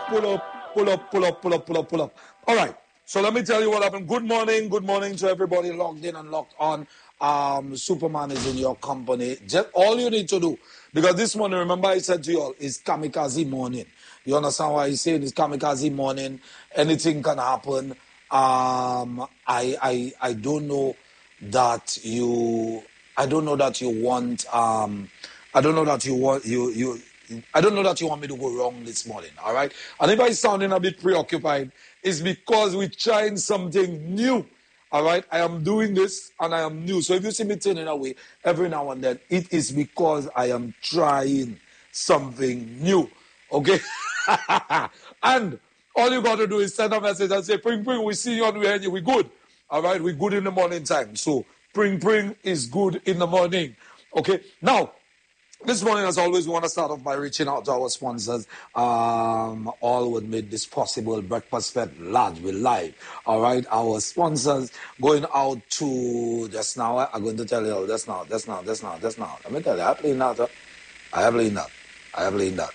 pull up. All right. So let me tell you what happened. Good morning to everybody logged in and locked on. Superman is in your company. Just all you need to do, because this morning, remember I said to you all, is kamikaze morning. You understand why I'm saying it's kamikaze morning? Anything can happen. I don't know that you. I don't know that you want. I don't know that you want you. I don't know that you want me to go wrong this morning. All right. And if I'm sounding a bit preoccupied, it's because we're trying something new. All right. I am doing this and I am new. So if you see me turning away every now and then, it is because I am trying something new. Okay. And all you got to do is send a message and say, Pring, we see you and we hear you. We good. All right. We good in the morning time. So Pring is good in the morning. Okay. Now, this morning, as always, we want to start off by reaching out to our sponsors. All would make this possible. Breakfast Fed Lodge, we're live. All right, our sponsors going out to just now. I'm going to tell you all just now. Let me tell you, I have played that.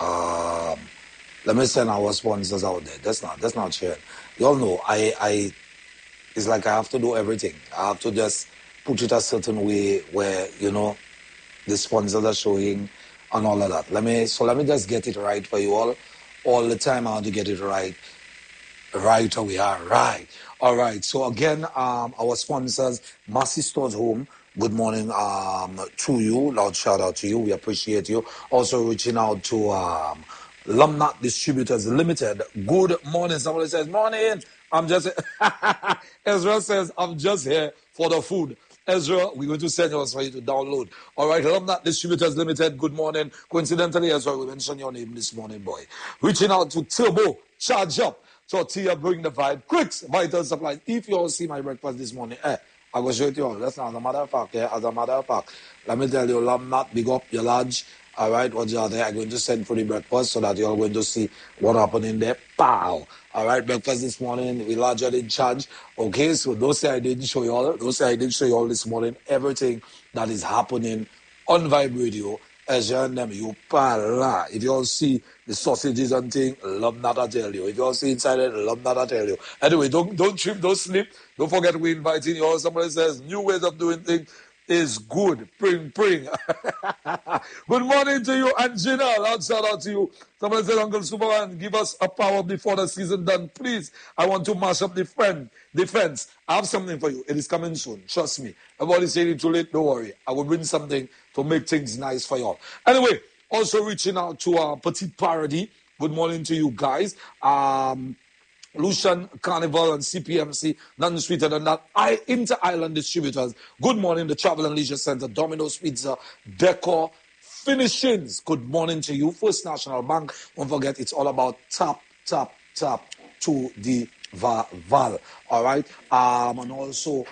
Let me send our sponsors out there. That's not sharing. You all know, I it's like I have to do everything. I have to just put it a certain way where, you know, the sponsors are showing and all of that. Let me just get it right for you all the time. I want to get it right where we are. Right. All right. So again, our sponsors, Massey Stores Home, good morning to you. Loud shout out to you. We appreciate you. Also reaching out to Lumnat Distributors Limited. Good morning. Somebody says, morning. I'm just Ezra says, I'm just here for the food. Ezra, we're going to send yours for you to download. All right, Lumnat Distributors Limited, good morning. Coincidentally, Ezra, we mentioned your name this morning, boy. Reaching out to Turbo, Charge Up, Tortilla, Bring the Vibe, Quicks, Vital Supplies. If you all see my breakfast this morning, I will show it to you all. That's not as a matter of fact, as a matter of fact. Let me tell you, Lumnat, big up your lodge. All right, what you are there, I'm going to send for the breakfast so that you're going to see what happened in there. Pow! All right, breakfast this morning, we larger in charge. Okay, so don't say I didn't show you all. Don't say I didn't show you all this morning. Everything that is happening on Vibe Radio, as you and them, you pala. If you all see the sausages and thing, love that I tell you. If you all see inside it, love that I tell you. Anyway, don't trip, don't slip. Don't forget we inviting you all. Somebody says new ways of doing things is good. Pring. Good morning to you, Angina. Loud shout out to you. Somebody said, Uncle Superman, give us a power before the season done, please. I want to mash up the fence. I have something for you. It is coming soon. Trust me. Everybody saying it too late. Don't worry. I will bring something to make things nice for y'all. Anyway, also reaching out to Petite Parody. Good morning to you guys. Lucian Carnival and CPMC, nothing sweeter than that. Inter-Island Distributors. Good morning, the Travel and Leisure Center, Domino's Pizza, Decor, Finishings. Good morning to you. First National Bank. Don't forget, it's all about tap to the Val. All right. And also,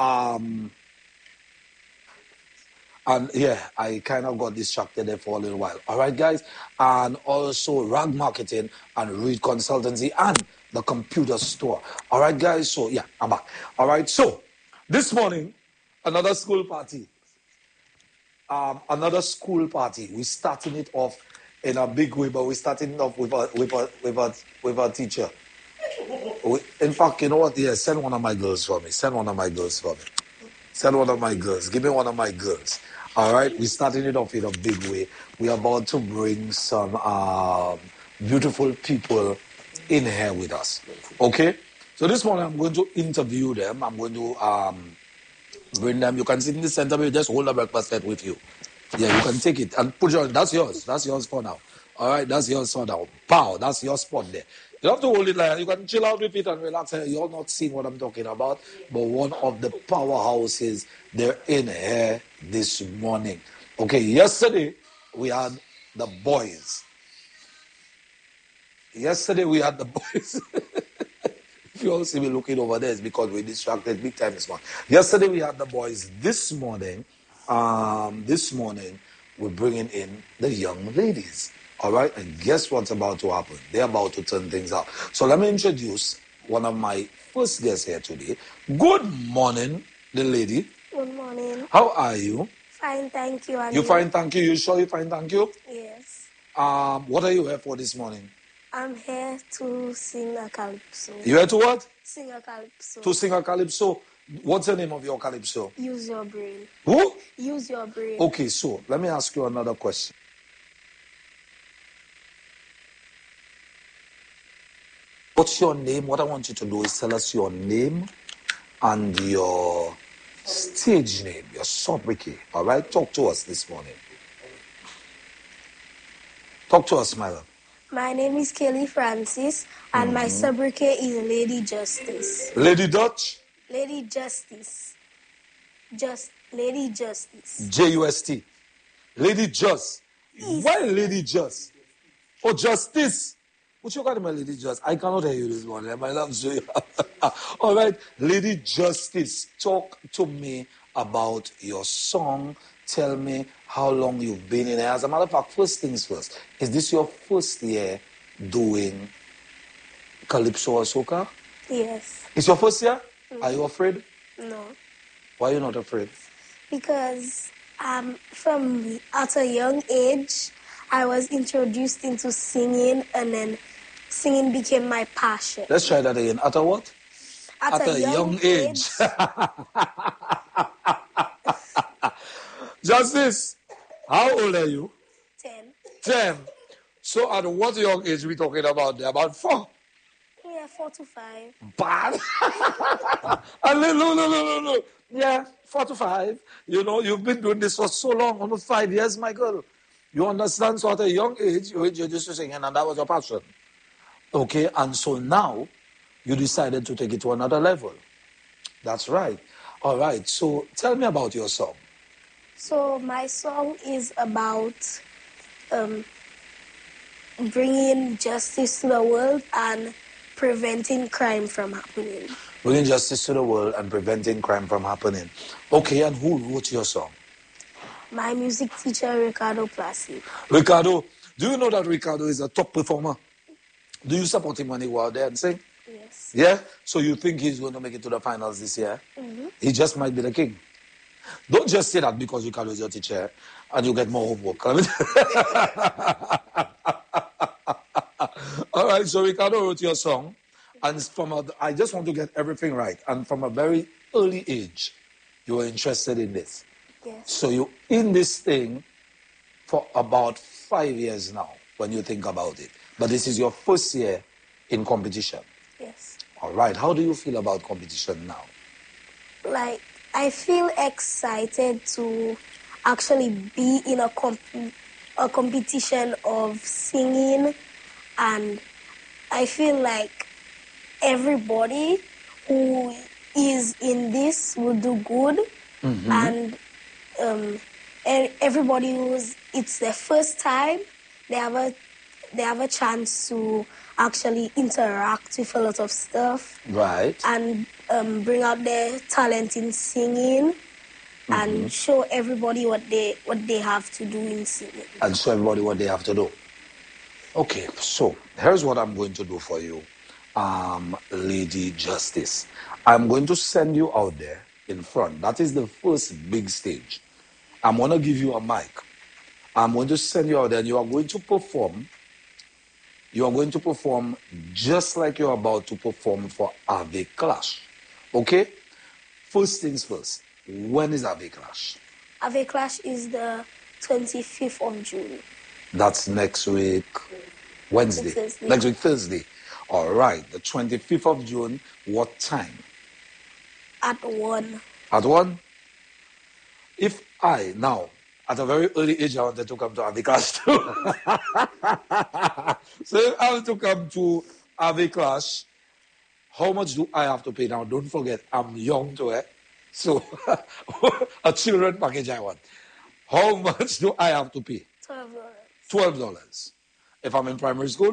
and yeah, I kind of got distracted there for a little while. All right, guys. And also Rag Marketing and Reed Consultancy and the computer store. All right, guys. So yeah, I'm back. All right. So this morning, another school party. We're starting it off in a big way, but we're starting it off with a teacher. In fact, you know what? Yeah, send one of my girls for me. Give me one of my girls. All right, we're starting it off in a big way. We're about to bring some beautiful people in here with us. Okay? So this morning I'm going to interview them. I'm going to bring them. You can sit in the center, but just hold the breakfast set with you. Yeah, you can take it and put your, that's yours. That's yours for now. All right, that's yours for now. Pow, that's your spot there. You have to hold it like you can chill out with it and relax. You're not seeing what I'm talking about, but one of the powerhouses, they're in here this morning. Okay, yesterday we had the boys. If you all see me looking over there, it's because we're distracted big time this morning. Yesterday we had the boys. This morning, we're bringing in the young ladies. All right, and guess what's about to happen? They're about to turn things up. So let me introduce one of my first guests here today. Good morning, the lady. Good morning. How are you? Fine, thank you. You fine, thank you. You sure you fine, thank you? Yes. What are you here for this morning? I'm here to sing a calypso. You here to what? Sing a calypso. To sing a calypso. What's the name of your calypso? Use your brain. Who? Use your brain. Okay, so let me ask you another question. What's your name? What I want you to do is tell us your name and your stage name, your sobriquet. All right? Talk to us this morning. Talk to us, my love. My name is Kelly Francis, and my sobriquet is Lady Justice. Lady Dutch? Lady Justice. Lady Justice. J-U-S-T. Lady Just. Why Lady Just? Oh, Justice. What you got, my Lady Just? I cannot hear you this morning. My love, so all right, Lady Justice, talk to me about your song. Tell me how long you've been in it. As a matter of fact, first things first, is this your first year doing calypso or soca? Yes. It's your first year? Are you afraid? No. Why are you not afraid? Because from at a young age, I was introduced into singing, and then singing became my passion. Let's try that again. At a what? At a young age. Justice, how old are you? 10. 10. So at what young age are we talking about there? About 4? Yeah, 4 to 5. Bad. No. Yeah, 4 to 5. You know, you've been doing this for so long, almost 5 years, my girl. You understand? So at a young age, you introduced to singing, and that was your passion. Okay, and so now you decided to take it to another level. That's right. All right, so tell me about your song. So my song is about bringing justice to the world and preventing crime from happening. Bringing justice to the world and preventing crime from happening. Okay, and who wrote your song? My music teacher, Ricardo Placid. Ricardo, do you know that Ricardo is a top performer? Do you support him when he go out there and sing? Yes. Yeah? So you think he's going to make it to the finals this year? Mm-hmm. He just might be the king. Don't just say that because Ricardo is your teacher and you get more homework. All right, so Ricardo wrote your song, and I just want to get everything right. And from a very early age, you were interested in this. Yes. So you're in this thing for about 5 years now, when you think about it. But this is your first year in competition. Yes. All right, how do you feel about competition now? Like, I feel excited to actually be in a competition of singing, and I feel like everybody who is in this will do good, and everybody it's their first time, they have a chance to actually interact with a lot of stuff. Right. And bring out their talent in singing, and show everybody what they have to do in singing. And show everybody what they have to do. Okay, so here's what I'm going to do for you, Lady Justice. I'm going to send you out there in front. That is the first big stage. I'm going to give you a mic. I'm going to send you out there, and you are going to perform. You are going to perform just like you're about to perform for Ave Clash. Okay? First things first. When is Ave Clash? Ave Clash is the 25th of June. That's next week, Wednesday. Thursday. Next week, Thursday. All right. The 25th of June. What time? At 1. At 1? If I, now, at a very early age, I wanted to come to Ave Clash too. So if I want to come to Ave Clash, how much do I have to pay? Now, don't forget, I'm young to it. So, a children package I want. How much do I have to pay? $12. $12. If I'm in primary school?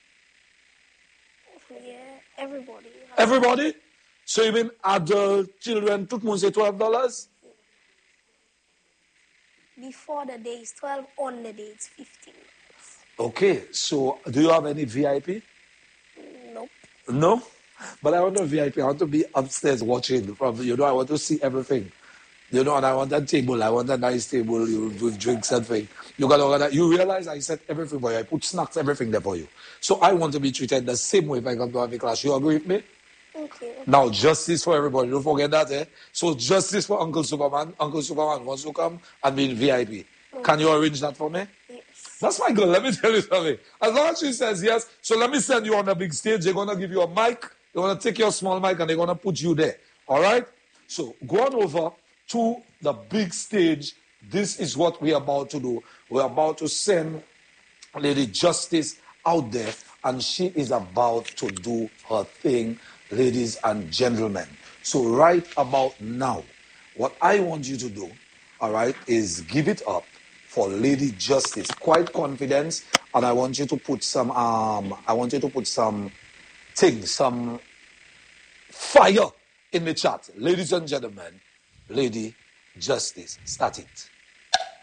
Yeah, everybody. Everybody? So you mean adult, children, tout le monde say $12? Before the day is 12, on the day it's 15. Okay, so do you have any VIP? Nope. No? But I want a VIP. I want to be upstairs watching from, I want to see everything. You know, and I want that table. I want a nice table with drinks and things. You got all that. You realize I set everything for you. I put snacks, everything there for you. So I want to be treated the same way if I come to have a class. You agree with me? Okay. Now, justice for everybody. Don't forget that, eh? So justice for Uncle Superman. Uncle Superman wants to come and be in VIP. Can you arrange that for me? Yes. That's my girl. Let me tell you something. As long as she says yes, so let me send you on a big stage. They're going to give you a mic. They're going to take your small mic and they're going to put you there. All right? So go on over to the big stage. This is what we're about to do. We're about to send Lady Justice out there, and she is about to do her thing, ladies and gentlemen. So right about now, what I want you to do, all right, is give it up for Lady Justice. Quite confidence, and I want you to put some some fire in the chat. Ladies and gentlemen, Lady Justice. Start it.